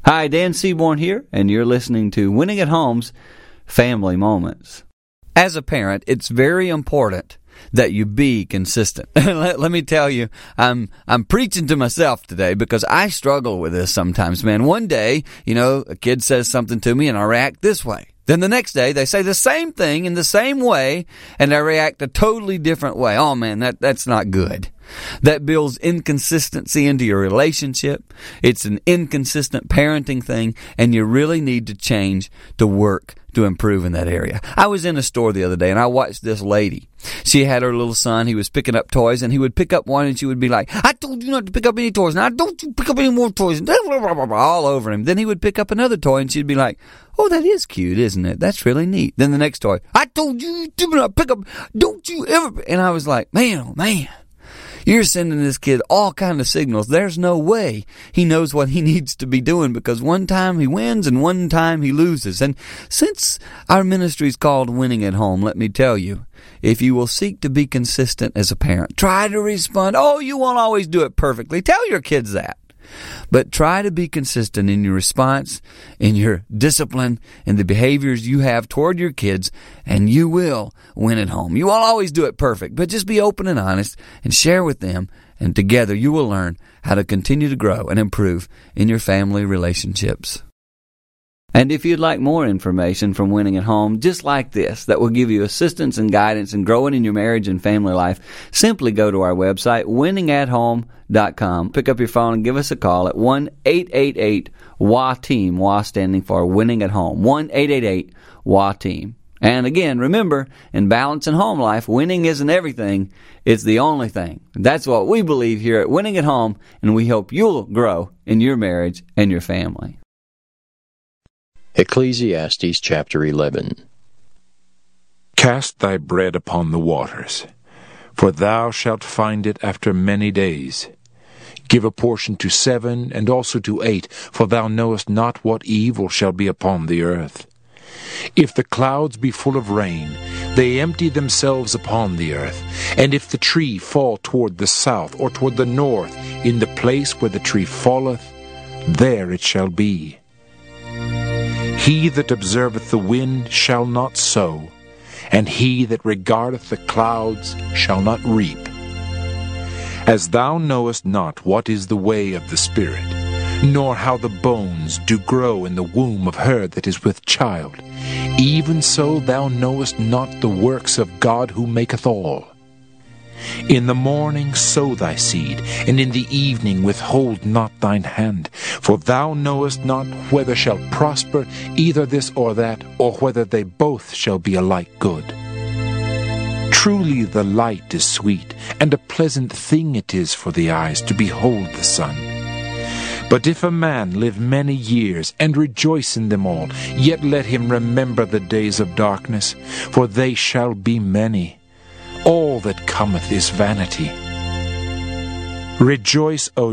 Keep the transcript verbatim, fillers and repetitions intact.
Hi, Dan Seaborn here, and you're listening to Winning at Home's Family Moments. As a parent, it's very important that you be consistent. let, let me tell you, I'm I'm preaching to myself today because I struggle with this sometimes, man. One day, you know, a kid says something to me and I react this way. Then the next day, they say the same thing in the same way, and I react a totally different way. Oh, man, that that's not good. That builds inconsistency into your relationship. It's an inconsistent parenting thing, and you really need to change to work to improve in that area. I was in a store the other day, and I watched this lady. She had her little son. He was picking up toys, and he would pick up one, and she would be like, I told you not to pick up any toys. Now, don't you pick up any more toys. All over him. Then he would pick up another toy, and she'd be like, oh, that is cute, isn't it? That's really neat. Then the next toy, I told you to not pick up. Don't you ever. And I was like, man, oh, man. You're sending this kid all kind of signals. There's no way he knows what he needs to be doing because one time he wins and one time he loses. And since our ministry is called Winning at Home, let me tell you, if you will seek to be consistent as a parent, try to respond, oh, you won't always do it perfectly. Tell your kids that. But try to be consistent in your response, in your discipline, and the behaviors you have toward your kids, and you will win at home. You won't always do it perfect, but just be open and honest and share with them, and together you will learn how to continue to grow and improve in your family relationships. And if you'd like more information from Winning at Home, just like this, that will give you assistance and guidance in growing in your marriage and family life, simply go to our website, winning at home dot com. Pick up your phone and give us a call at one eight eight eight W A team, W A standing for Winning at Home, one eight eight eight W A team. And again, remember, in balance and home life, winning isn't everything, it's the only thing. That's what we believe here at Winning at Home, and we hope you'll grow in your marriage and your family. Ecclesiastes chapter eleven. Cast thy bread upon the waters, for thou shalt find it after many days. Give a portion to seven, and also to eight, for thou knowest not what evil shall be upon the earth. If the clouds be full of rain, they empty themselves upon the earth. And if the tree fall toward the south, or toward the north, in the place where the tree falleth, there it shall be. He that observeth the wind shall not sow, and he that regardeth the clouds shall not reap. As thou knowest not what is the way of the Spirit, nor how the bones do grow in the womb of her that is with child, even so thou knowest not the works of God who maketh all. In the morning sow thy seed, and in the evening withhold not thine hand. For thou knowest not whether shall prosper either this or that, or whether they both shall be alike good. Truly the light is sweet, and a pleasant thing it is for the eyes to behold the sun. But if a man live many years, and rejoice in them all, yet let him remember the days of darkness, for they shall be many. All that cometh is vanity. Rejoice, O